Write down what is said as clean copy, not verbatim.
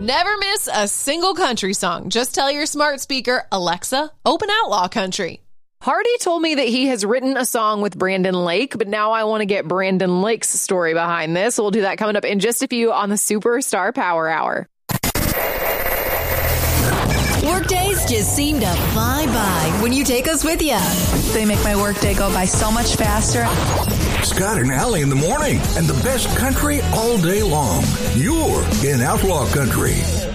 Never miss a single country song. Just tell your smart speaker, Alexa, open Outlaw Country. Hardy told me that he has written a song with Brandon Lake, but now I want to get Brandon Lake's story behind this. We'll do that coming up in just a few on the Superstar Power Hour. Workdays just seem to fly by when you take us with you. They make my workday go by so much faster. Scott and Allie in the morning, and the best country all day long. You're in Outlaw Country.